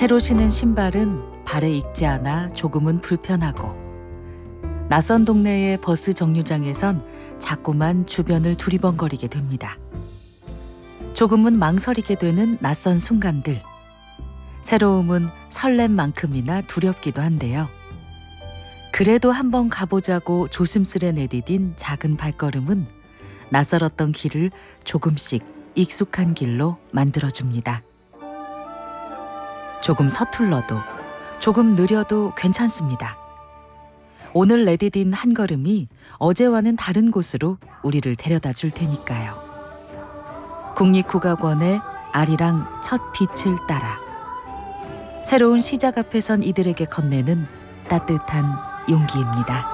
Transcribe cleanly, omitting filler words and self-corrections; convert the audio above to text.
새로 신은 신발은 발에 익지 않아 조금은 불편하고, 낯선 동네의 버스 정류장에선 자꾸만 주변을 두리번거리게 됩니다. 조금은 망설이게 되는 낯선 순간들. 새로움은 설렘만큼이나 두렵기도 한데요. 그래도 한번 가보자고 조심스레 내디딘 작은 발걸음은 낯설었던 길을 조금씩 익숙한 길로 만들어줍니다. 조금 서툴러도, 조금 느려도 괜찮습니다. 오늘 내디딘 한 걸음이 어제와는 다른 곳으로 우리를 데려다 줄 테니까요. 국립국악원의 아리랑 첫 빛을 따라, 새로운 시작 앞에 선 이들에게 건네는 따뜻한 용기입니다.